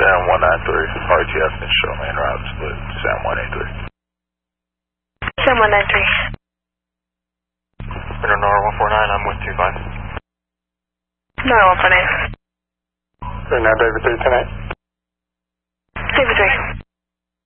Sam 193, RTF and show main route split, Sam 183. Sam 193. Nora 149, I'm with 25. Nora 149. Now David 3 tonight. David 3.